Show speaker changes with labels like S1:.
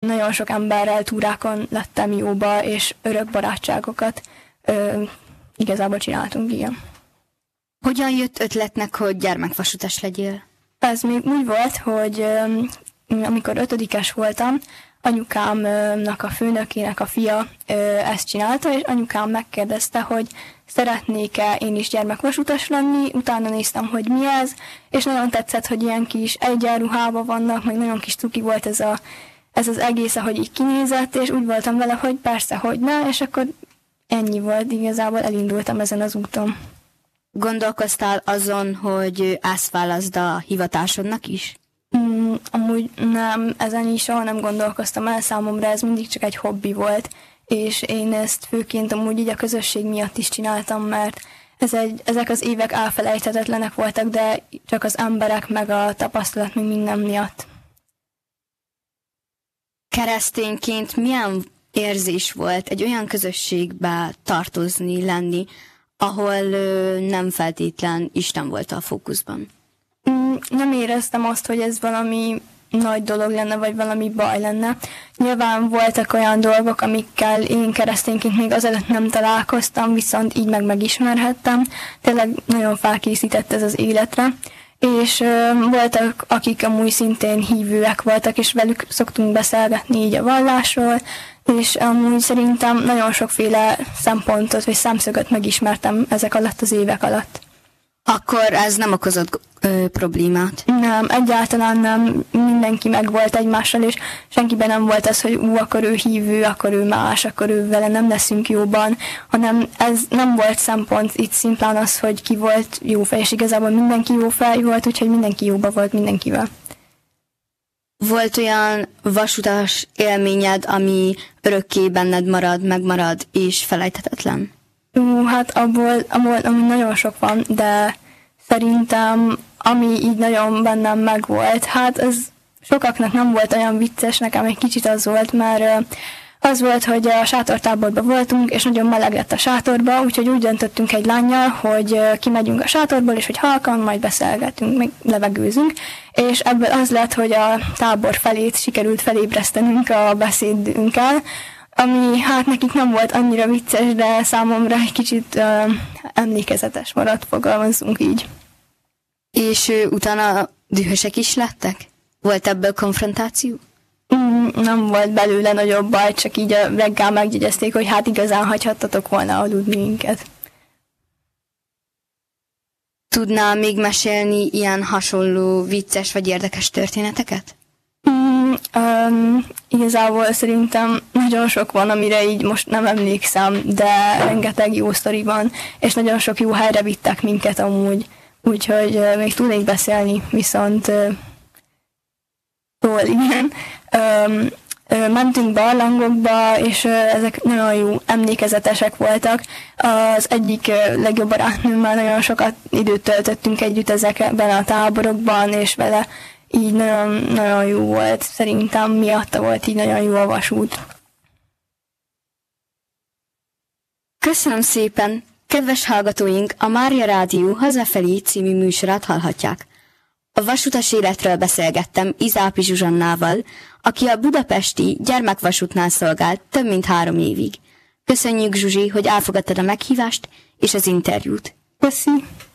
S1: nagyon sok emberrel túrákon lettem jóba, és örök barátságokat igazából csináltunk, igen.
S2: Hogyan jött ötletnek, hogy gyermekvasutas legyél?
S1: Ez még úgy volt, hogy amikor 5-es voltam, anyukámnak a főnökének a fia ezt csinálta, és anyukám megkérdezte, hogy szeretnék-e én is gyermekvasutas lenni, utána néztem, hogy mi ez, és nagyon tetszett, hogy ilyen kis egyenruhában vannak, meg nagyon kis cuki volt ez az egész, ahogy így kinézett, és úgy voltam vele, hogy persze, hogy ne, és akkor ennyi volt, igazából elindultam ezen az úton.
S2: Gondolkoztál azon, hogy ezt válaszd a hivatásodnak is?
S1: Amúgy nem, ezen is soha nem gondolkoztam el, számomra ez mindig csak egy hobbi volt, és én ezt főként amúgy így a közösség miatt is csináltam, mert ezek az évek elfelejthetetlenek voltak, de csak az emberek, meg a tapasztalat, meg minden miatt.
S2: Keresztényként milyen érzés volt egy olyan közösségbe tartozni, lenni, ahol nem feltétlen Isten volt a fókuszban?
S1: Nem éreztem azt, hogy ez valami nagy dolog lenne, vagy valami baj lenne. Nyilván voltak olyan dolgok, amikkel én keresztényként még azelőtt nem találkoztam, viszont így megismerhettem. Tényleg nagyon felkészített ez az életre. És voltak, akik amúgy szintén hívőek voltak, és velük szoktunk beszélgetni így a vallásról, és amúgy szerintem nagyon sokféle szempontot, vagy szemszögöt megismertem ezek alatt az évek alatt.
S2: Akkor ez nem okozott problémát?
S1: Nem, egyáltalán nem. Mindenki megvolt egymással, és senkiben nem volt az, hogy akkor ő hívő, akkor ő más, akkor ő vele nem leszünk jóban, hanem ez nem volt szempont, itt szimplán az, hogy ki volt jó fej, és igazából mindenki jó fej volt, úgyhogy mindenki jóba volt mindenkivel.
S2: Volt olyan vasutas élményed, ami örökké benned marad, megmarad, és felejthetetlen?
S1: Hát abból ami nagyon sok van, de szerintem ami így nagyon bennem megvolt, hát ez sokaknak nem volt olyan vicces, nekem egy kicsit az volt, mert az volt, hogy a sátortáborban voltunk, és nagyon meleg lett a sátorba, úgyhogy úgy döntöttünk egy lánnyal, hogy kimegyünk a sátorból, és hogy halkan, majd beszélgetünk, meg levegőzünk, és ebből az lett, hogy a tábor felét sikerült felébresztenünk a beszédünkkel, ami hát nekik nem volt annyira vicces, de számomra egy kicsit emlékezetes maradt, fogalmazunk így.
S2: És utána dühösek is lettek? Volt ebből konfrontáció?
S1: Nem volt belőle nagyobb baj, csak így a reggel megjegyezték, hogy hát igazán hagyhattatok volna aludni minket.
S2: Tudnál még mesélni ilyen hasonló vicces vagy érdekes történeteket?
S1: Igazából szerintem nagyon sok van, amire így most nem emlékszem, de rengeteg jó sztori van, és nagyon sok jó helyre vittek minket amúgy, úgyhogy még tudnék beszélni, viszont igen. Mentünk barlangokba, és ezek nagyon jó, emlékezetesek voltak. Az egyik legjobb barátnőmmel nagyon sokat időt töltöttünk együtt ezekben a táborokban, és vele így nagyon, nagyon jó volt. Szerintem miatta volt így nagyon jó a vasút.
S2: Köszönöm szépen! Kedves hallgatóink, a Mária Rádió Hazafelé című műsorát hallhatják. A vasutas életről beszélgettem Izápi Zsuzsannával, aki a budapesti gyermekvasútnál szolgált több mint 3 évig. Köszönjük, Zsuzsi, hogy elfogadtad a meghívást és az interjút.
S1: Köszi!